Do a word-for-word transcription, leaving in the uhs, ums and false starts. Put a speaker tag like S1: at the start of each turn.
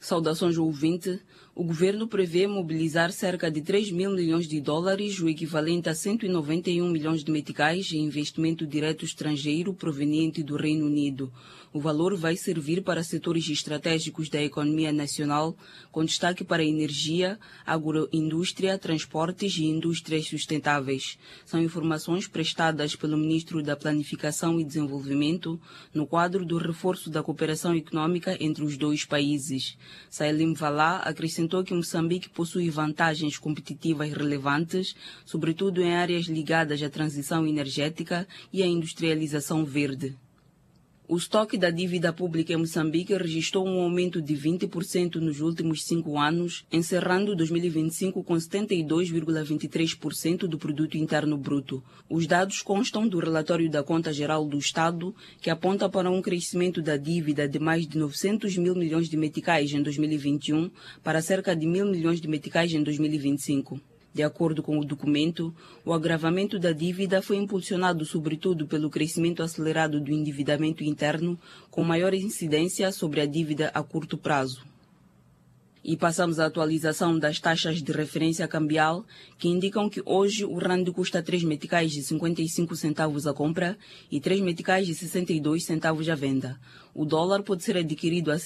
S1: Saudações ao ouvinte. O governo prevê mobilizar cerca de três mil milhões de dólares, o equivalente a cento e noventa e um milhões de meticais, em investimento direto estrangeiro proveniente do Reino Unido. O valor vai servir para setores estratégicos da economia nacional, com destaque para a energia, agroindústria, transportes e indústrias sustentáveis. São informações prestadas pelo ministro da Planificação e Desenvolvimento no quadro do reforço da cooperação econômica entre os dois países. Salim Valá acrescentou que Moçambique possui vantagens competitivas relevantes, sobretudo em áreas ligadas à transição energética e à industrialização verde. O estoque da dívida pública em Moçambique registrou um aumento de vinte por cento nos últimos cinco anos, encerrando dois mil e vinte e cinco com setenta e dois vírgula vinte e três por cento do produto interno bruto. Os dados constam do relatório da Conta Geral do Estado, que aponta para um crescimento da dívida de mais de novecentos mil milhões de meticais em dois mil e vinte e um para cerca de mil milhões de meticais em dois mil e vinte e cinco. De acordo com o documento, o agravamento da dívida foi impulsionado sobretudo pelo crescimento acelerado do endividamento interno, com maior incidência sobre a dívida a curto prazo. E passamos à atualização das taxas de referência cambial, que indicam que hoje o rand custa três meticais e cinquenta e cinco centavos a compra e três meticais e sessenta e dois centavos à venda. O dólar pode ser adquirido a